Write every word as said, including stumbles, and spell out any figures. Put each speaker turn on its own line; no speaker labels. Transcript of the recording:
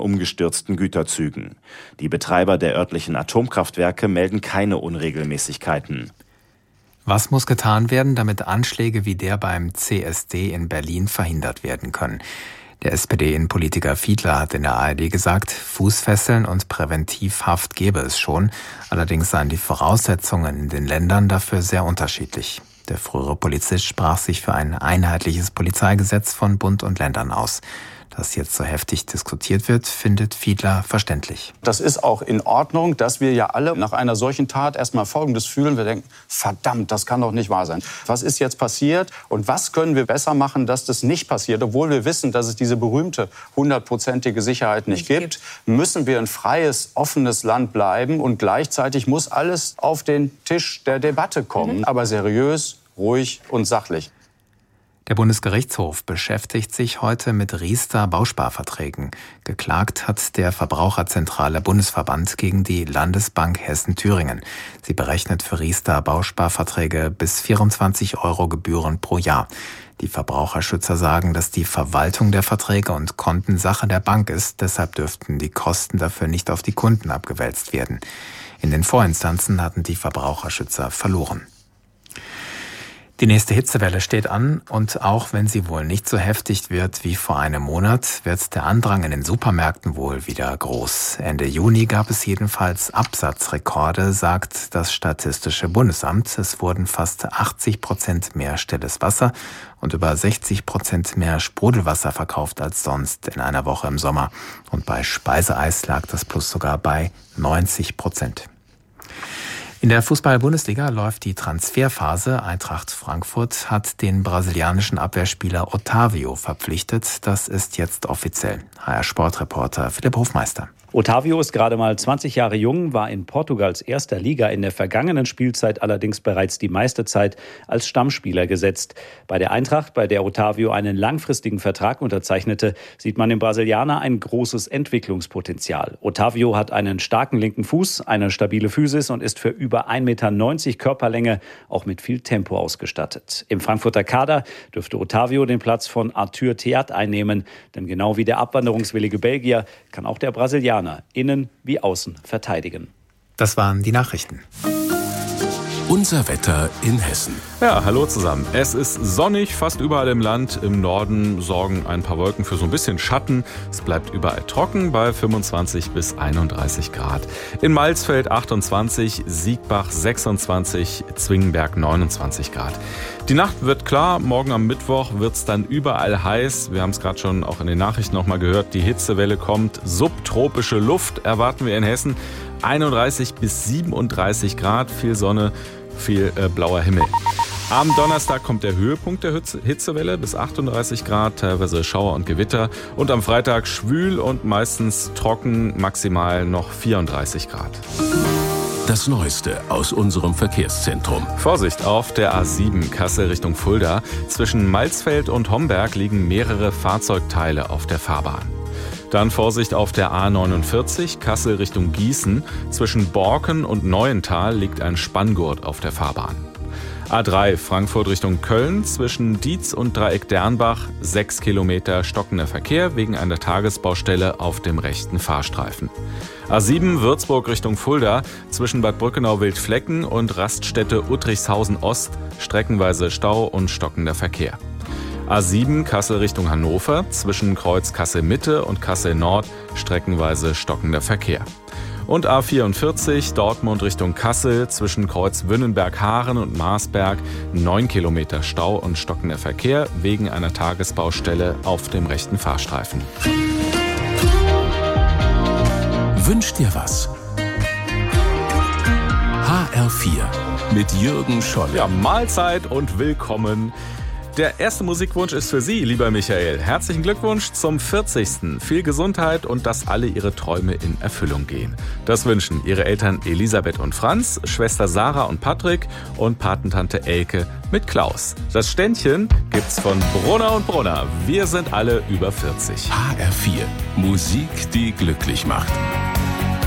umgestürzten Güterzügen. Die Betreiber der örtlichen Atomkraftwerke melden keine Unregelmäßigkeiten.
Was muss getan werden, damit Anschläge wie der beim C S D in Berlin verhindert werden können? Der S P D-Innenpolitiker Fiedler hat in der A R D gesagt, Fußfesseln und Präventivhaft gäbe es schon. Allerdings seien die Voraussetzungen in den Ländern dafür sehr unterschiedlich. Der frühere Polizist sprach sich für ein einheitliches Polizeigesetz von Bund und Ländern aus. Dass jetzt so heftig diskutiert wird, findet Fiedler verständlich.
Das ist auch in Ordnung, dass wir ja alle nach einer solchen Tat erstmal Folgendes fühlen. Wir denken, verdammt, das kann doch nicht wahr sein. Was ist jetzt passiert und was können wir besser machen, dass das nicht passiert? Obwohl wir wissen, dass es diese berühmte hundertprozentige Sicherheit nicht gibt, müssen wir ein freies, offenes Land bleiben. Und gleichzeitig muss alles auf den Tisch der Debatte kommen. Mhm. Aber seriös, ruhig und sachlich.
Der Bundesgerichtshof beschäftigt sich heute mit Riester-Bausparverträgen. Geklagt hat der Verbraucherzentrale Bundesverband gegen die Landesbank Hessen-Thüringen. Sie berechnet für Riester-Bausparverträge bis vierundzwanzig Euro Gebühren pro Jahr. Die Verbraucherschützer sagen, dass die Verwaltung der Verträge und Konten Sache der Bank ist. Deshalb dürften die Kosten dafür nicht auf die Kunden abgewälzt werden. In den Vorinstanzen hatten die Verbraucherschützer verloren. Die nächste Hitzewelle steht an und auch wenn sie wohl nicht so heftig wird wie vor einem Monat, wird der Andrang in den Supermärkten wohl wieder groß. Ende Juni gab es jedenfalls Absatzrekorde, sagt das Statistische Bundesamt. Es wurden fast achtzig Prozent mehr stilles Wasser und über sechzig Prozent mehr Sprudelwasser verkauft als sonst in einer Woche im Sommer. Und bei Speiseeis lag das Plus sogar bei neunzig Prozent. In der Fußball-Bundesliga läuft die Transferphase. Eintracht Frankfurt hat den brasilianischen Abwehrspieler Otavio verpflichtet. Das ist jetzt offiziell. H R-Sportreporter Philipp Hofmeister.
Otavio ist gerade mal zwanzig Jahre jung, war in Portugals erster Liga in der vergangenen Spielzeit allerdings bereits die meiste Zeit als Stammspieler gesetzt. Bei der Eintracht, bei der Otavio einen langfristigen Vertrag unterzeichnete, sieht man im Brasilianer ein großes Entwicklungspotenzial. Otavio hat einen starken linken Fuß, eine stabile Physis und ist für über ein Meter neunzig Körperlänge auch mit viel Tempo ausgestattet. Im Frankfurter Kader dürfte Otavio den Platz von Arthur Theat einnehmen, denn genau wie der abwanderungswillige Belgier kann auch der Brasilianer innen wie außen verteidigen.
Das waren die Nachrichten.
Unser Wetter in Hessen.
Ja, hallo zusammen. Es ist sonnig, fast überall im Land. Im Norden sorgen ein paar Wolken für so ein bisschen Schatten. Es bleibt überall trocken bei fünfundzwanzig bis einunddreißig Grad. In Malsfeld achtundzwanzig, Siegbach sechsundzwanzig, Zwingenberg neunundzwanzig Grad. Die Nacht wird klar, morgen am Mittwoch wird es dann überall heiß. Wir haben es gerade schon auch in den Nachrichten noch mal gehört, die Hitzewelle kommt. Subtropische Luft erwarten wir in Hessen. einunddreißig bis siebenunddreißig Grad, viel Sonne, viel äh, blauer Himmel. Am Donnerstag kommt der Höhepunkt der Hitzewelle bis achtunddreißig Grad, teilweise Schauer und Gewitter. Und am Freitag schwül und meistens trocken, maximal noch vierunddreißig Grad.
Das Neueste aus unserem Verkehrszentrum.
Vorsicht auf der A sieben Kassel Richtung Fulda. Zwischen Malsfeld und Homberg liegen mehrere Fahrzeugteile auf der Fahrbahn. Dann Vorsicht auf der A neunundvierzig Kassel Richtung Gießen. Zwischen Borken und Neuental liegt ein Spanngurt auf der Fahrbahn. A drei Frankfurt Richtung Köln. Zwischen Dietz und Dreieck Dernbach sechs Kilometer stockender Verkehr wegen einer Tagesbaustelle auf dem rechten Fahrstreifen. A sieben Würzburg Richtung Fulda. Zwischen Bad Brückenau-Wildflecken und Raststätte Uttrichshausen Ost streckenweise Stau und stockender Verkehr. A sieben Kassel Richtung Hannover. Zwischen Kreuz Kassel Mitte und Kassel Nord streckenweise stockender Verkehr. Und A vierundvierzig Dortmund Richtung Kassel. Zwischen Kreuz Wünnenberg-Haaren und Marsberg neun Kilometer Stau und stockender Verkehr wegen einer Tagesbaustelle auf dem rechten Fahrstreifen.
Wünsch dir was? H R vier mit Jürgen Scholle.
Ja, Mahlzeit und willkommen. Der erste Musikwunsch ist für Sie, lieber Michael. Herzlichen Glückwunsch zum vierzigsten Viel Gesundheit und dass alle Ihre Träume in Erfüllung gehen. Das wünschen Ihre Eltern Elisabeth und Franz, Schwester Sarah und Patrick und Patentante Elke mit Klaus. Das Ständchen gibt's von Brunner und Brunner. Wir sind alle über vierzig.
H R vier. Musik, die glücklich macht.